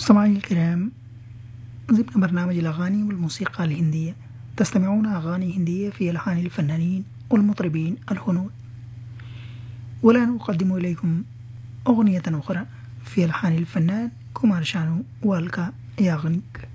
مستمعي الكرام، ضمن برنامج الأغاني والموسيقى الهندية تستمعون أغاني هندية في ألحان الفنانين والمطربين الهنود. والآن أقدم إليكم أغنية أخرى في ألحان الفنان كمار شانو والكا ياغنيك.